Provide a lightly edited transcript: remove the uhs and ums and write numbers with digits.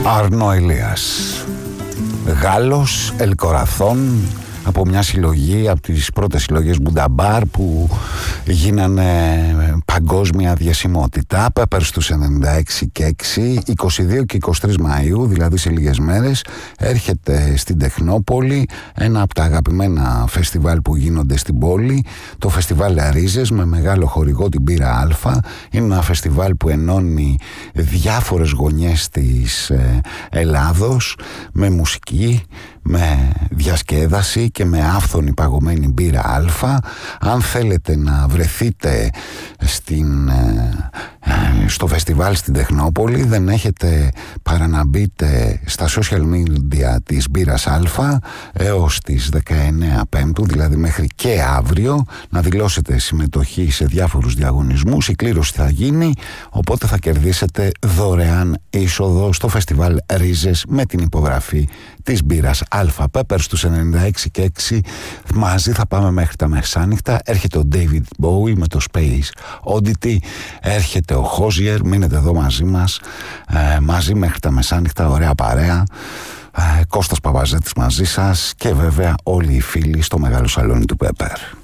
Αρνό Ηλίας, Γάλλος, Ελκοραθών, από μια συλλογή, από τις πρώτες συλλογές Μπουνταμπάρ που γίνανε παγκόσμια διασημότητα. Πέπερς τους 96 και 6, 22 και 23 Μαΐου, δηλαδή σε λίγες μέρες, έρχεται στην Τεχνόπολη ένα από τα αγαπημένα φεστιβάλ που γίνονται στην πόλη, το φεστιβάλ Ρίζες, με μεγάλο χορηγό την Μπύρα Α. Είναι ένα φεστιβάλ που ενώνει διάφορες γωνιές της Ελλάδος, με μουσική, με διασκέδαση και με άφθονη παγωμένη μπύρα Α. Αν θέλετε να βρεθείτε στο φεστιβάλ στην Τεχνόπολη, δεν έχετε παρά να μπείτε στα social media της μπύρας Α έως τις 19 Πέμπτου, δηλαδή μέχρι και αύριο, να δηλώσετε συμμετοχή σε διάφορους διαγωνισμούς. Η κλήρωση θα γίνει, οπότε θα κερδίσετε δωρεάν είσοδο στο φεστιβάλ Ρίζες με την υπογραφή της μπύρας Α. Πέπερς στους 96 και 6, μαζί θα πάμε μέχρι τα μεσάνυχτα. Έρχεται ο David Bowie με το Space Oddity, έρχεται ο Χόζιερ, μείνετε εδώ μαζί μας, μαζί μέχρι τα μεσάνυχτα, ωραία παρέα. Κώστας Παπαζέτης μαζί σας και βέβαια όλοι οι φίλοι στο μεγάλο σαλόνι του Πέπερ.